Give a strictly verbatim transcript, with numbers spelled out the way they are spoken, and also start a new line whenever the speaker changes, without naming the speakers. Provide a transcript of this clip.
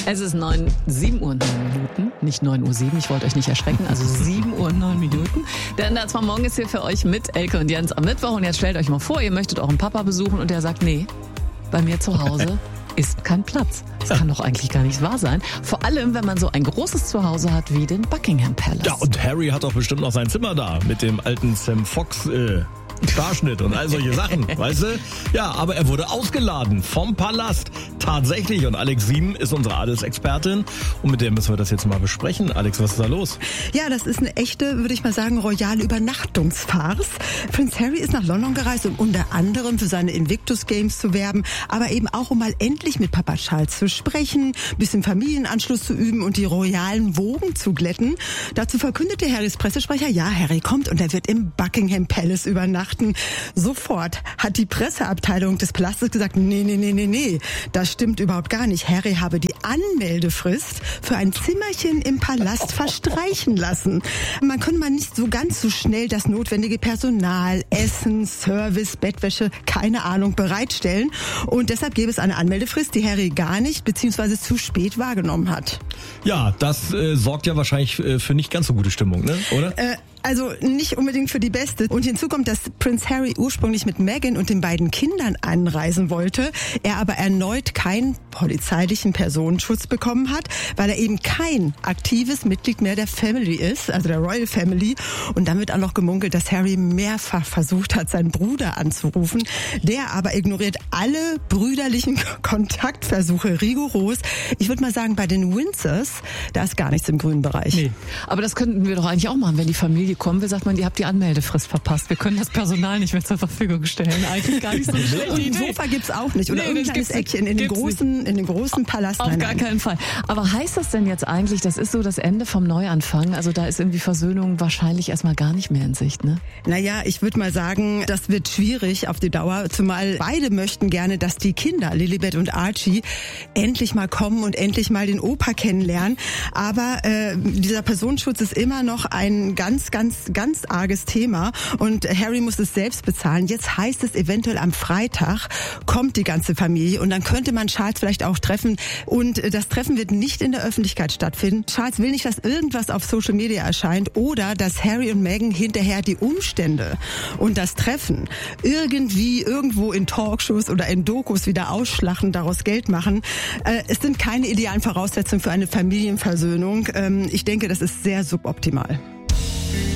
Es ist neun, sieben Uhr neun Minuten, nicht neun Uhr sieben, ich wollte euch nicht erschrecken, also sieben Uhr neun Minuten. Denn das war morgen ist hier für euch mit Elke und Jens am Mittwoch und jetzt stellt euch mal vor, ihr möchtet euren Papa besuchen und der sagt, nee, bei mir zu Hause ist kein Platz. Das kann doch eigentlich gar nicht wahr sein. Vor allem, wenn man so ein großes Zuhause hat wie den Buckingham Palace.
Ja, und Harry hat doch bestimmt noch sein Zimmer da mit dem alten Sam Fox äh, Starschnitt und all solche Sachen, weißt du? Ja, aber er wurde ausgeladen vom Palast. Tatsächlich. Und Alex Sieben ist unsere Adelsexpertin. Und mit der müssen wir das jetzt mal besprechen. Alex, was ist da los?
Ja, das ist eine echte, würde ich mal sagen, royale Übernachtungsfarce. Prinz Harry ist nach London gereist, um unter anderem für seine Invictus Games zu werben, aber eben auch, um mal endlich mit Papa Charles zu sprechen, ein bisschen Familienanschluss zu üben und die royalen Wogen zu glätten. Dazu verkündete Harrys Pressesprecher, ja, Harry kommt und er wird im Buckingham Palace übernachten. Sofort hat die Presseabteilung des Palastes gesagt, nee, nee, nee, nee, nee, das stimmt überhaupt gar nicht. Harry habe die Anmeldefrist für ein Zimmerchen im Palast verstreichen lassen. Man konnte mal nicht so ganz so schnell das notwendige Personal, Essen, Service, Bettwäsche, keine Ahnung, bereitstellen. Und deshalb gäbe es eine Anmeldefrist, die Harry gar nicht bzw. zu spät wahrgenommen hat.
Ja, das äh, sorgt ja wahrscheinlich äh, für nicht ganz so gute Stimmung, ne? Oder?
Äh, Also nicht unbedingt für die beste. Und hinzu kommt, dass Prinz Harry ursprünglich mit Meghan und den beiden Kindern anreisen wollte, er aber erneut keinen polizeilichen Personenschutz bekommen hat, weil er eben kein aktives Mitglied mehr der Family ist, also der Royal Family. Und dann wird auch noch gemunkelt, dass Harry mehrfach versucht hat, seinen Bruder anzurufen. Der aber ignoriert alle brüderlichen Kontaktversuche rigoros. Ich würde mal sagen, bei den Windsors, da ist gar nichts im grünen Bereich.
Nee. Aber das könnten wir doch eigentlich auch machen, wenn die Familie kommen will, sagt man, ihr habt die Anmeldefrist verpasst. Wir können das Personal nicht mehr zur Verfügung stellen. Eigentlich gar nicht so schlecht.
Und ein Sofa gibt's auch nicht. Oder nee, irgendein kleines Eckchen in den großen, in den großen Palast.
Auf
nein,
gar
nein.
keinen Fall. Aber heißt das denn jetzt eigentlich, das ist so das Ende vom Neuanfang? Also da ist irgendwie Versöhnung wahrscheinlich erstmal gar nicht mehr in Sicht, ne?
Naja, ich würde mal sagen, das wird schwierig auf die Dauer. Zumal beide möchten gerne, dass die Kinder, Lilibet und Archie, endlich mal kommen und endlich mal den Opa kennenlernen. Aber äh, dieser Personenschutz ist immer noch ein ganz, ganz Ganz, ganz arges Thema und Harry muss es selbst bezahlen. Jetzt heißt es eventuell am Freitag kommt die ganze Familie und dann könnte man Charles vielleicht auch treffen und das Treffen wird nicht in der Öffentlichkeit stattfinden. Charles will nicht, dass irgendwas auf Social Media erscheint oder dass Harry und Meghan hinterher die Umstände und das Treffen irgendwie irgendwo in Talkshows oder in Dokus wieder ausschlachten, daraus Geld machen. Es sind keine idealen Voraussetzungen für eine Familienversöhnung. Ich denke, das ist sehr suboptimal.